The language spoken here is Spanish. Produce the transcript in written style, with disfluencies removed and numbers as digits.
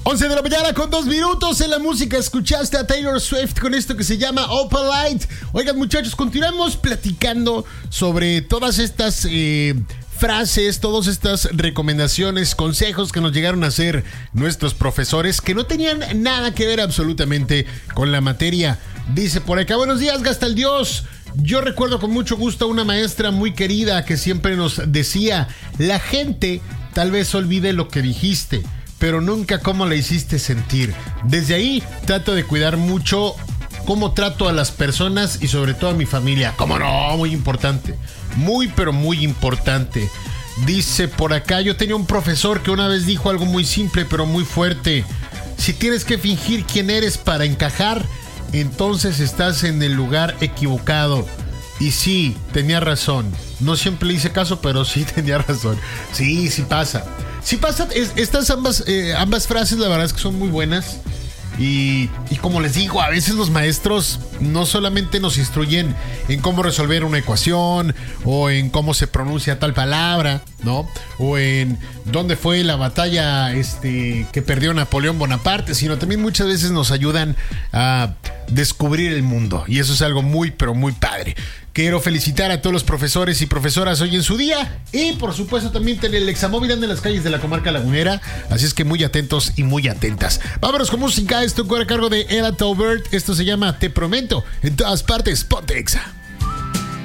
11 de la mañana con 2 minutos en la música. Escuchaste a Taylor Swift con esto que se llama Opalite. Oigan, muchachos, continuamos platicando sobre todas estas frases, todas estas recomendaciones, consejos que nos llegaron a hacer nuestros profesores que no tenían nada que ver absolutamente con la materia. Dice por acá: buenos días, gasta el Dios. Yo recuerdo con mucho gusto a una maestra muy querida que siempre nos decía: la gente tal vez olvide lo que dijiste, pero nunca cómo la hiciste sentir. Desde ahí trato de cuidar mucho cómo trato a las personas y sobre todo a mi familia. ¿Cómo no? Muy importante. Muy, pero muy importante. Dice por acá: yo tenía un profesor que una vez dijo algo muy simple, pero muy fuerte. Si tienes que fingir quién eres para encajar, entonces estás en el lugar equivocado. Y sí, tenía razón. No siempre le hice caso, pero sí tenía razón. Sí, sí pasa. Sí pasa. Estas ambas frases, la verdad es que son muy buenas. Y como les digo, a veces los maestros no solamente nos instruyen en cómo resolver una ecuación o en cómo se pronuncia tal palabra, ¿no? O en dónde fue la batalla que perdió Napoleón Bonaparte, sino también muchas veces nos ayudan a descubrir el mundo. Y eso es algo muy, pero muy padre. Quiero felicitar a todos los profesores y profesoras hoy en su día. Y por supuesto también tener el examóvil en las calles de la comarca lagunera. Así es que muy atentos y muy atentas. Vámonos con música. Esto corre a cargo de Ella Tolbert. Esto se llama Te Prometo. En todas partes, ponte Exa.